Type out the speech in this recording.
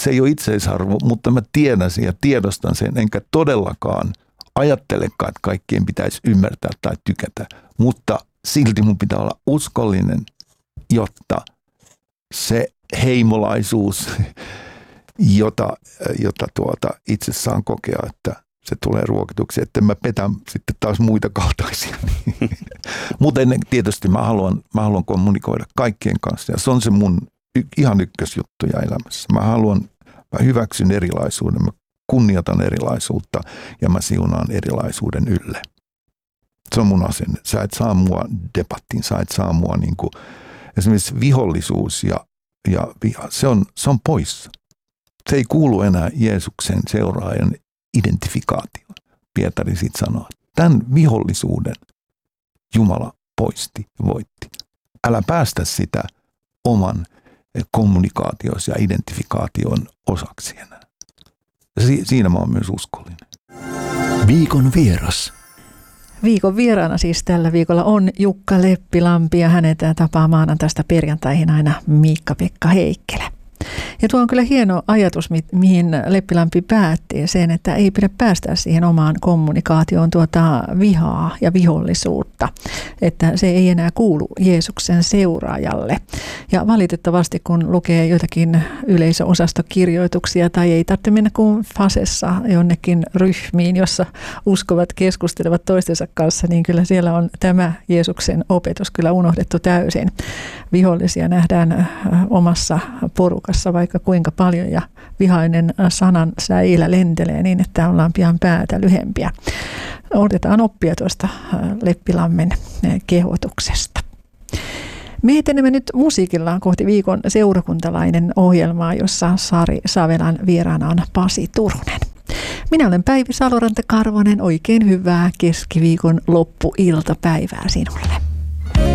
se ei ole itseisarvo, mutta mä tiedän sen ja tiedostan sen, enkä todellakaan ajattelekaan, että kaikkien pitäisi ymmärtää tai tykätä. Mutta silti mun pitää olla uskollinen, jotta se heimolaisuus, jota itse saan kokea, että se tulee ruokituksi, että mä petän sitten taas muita kaltaisia. Mutta tietysti mä haluan kommunikoida kaikkien kanssa ja se on se mun ihan ykkösjuttuja elämässä. Mä hyväksyn erilaisuuden, mä kunnioitan erilaisuutta ja mä siunaan erilaisuuden ylle. Se on mun asenne. Sä et saa mua debattiin, sä et saa mua niinku, esimerkiksi vihollisuus ja viha, se on poissa. Se ei kuulu enää Jeesuksen seuraajan identifikaatioon. Pietari siitä sanoo, tämän vihollisuuden Jumala poisti ja voitti. Älä päästä sitä oman kommunikaatiosi ja identifikaation osaksi enää. Siinä mä oon myös uskollinen. Viikon vieras. Viikon vieraana siis tällä viikolla on Jukka Leppilampi ja hänet tapaa maanantaista perjantaihin aina Miikka-Pekka Heikkilä. Ja tuo on kyllä hieno ajatus, mihin Leppilampi päätti sen, että ei pidä päästä siihen omaan kommunikaatioon vihaa ja vihollisuutta, että se ei enää kuulu Jeesuksen seuraajalle. Ja valitettavasti kun lukee joitakin yleisöosastokirjoituksia tai ei tarvitse mennä kuin Fasessa jonnekin ryhmiin, jossa uskovat keskustelevat toistensa kanssa, niin kyllä siellä on tämä Jeesuksen opetus kyllä unohdettu täysin. Vihollisia nähdään omassa porukassa vaikka kuinka paljon ja vihainen sanan säilä lentelee niin, että ollaan pian päätä lyhempiä. Otetaan oppia tuosta Leppilammen kehotuksesta. Me etenemme nyt musiikillaan kohti viikon seurakuntalainen ohjelmaa, jossa Sari Savelan vieraana on Pasi Turunen. Minä olen Päivi Saloranta-Karvonen. Oikein hyvää keskiviikon loppuiltapäivää sinulle.